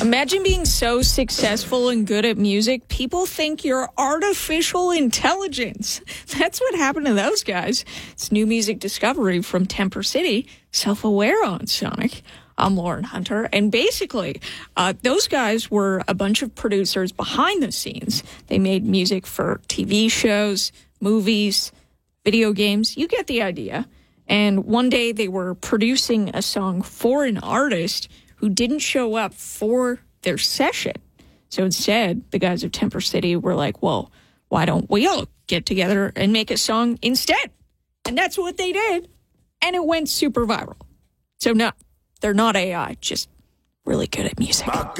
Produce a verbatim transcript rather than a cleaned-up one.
Imagine being so successful and good at music, people think you're artificial intelligence. That's what happened to those guys. It's new music discovery from Temper City, Self-Aware on Sonic. I'm Lauren Hunter, and basically, uh, those guys were a bunch of producers behind the scenes. They made music for T V shows, movies, video games. You get the idea. And one day they were producing a song for an artist who didn't show up for their session. So instead, the guys of Temper City were like, well, why don't we all get together and make a song instead? And that's what they did. And it went super viral. So no, they're not A I, just really good at music.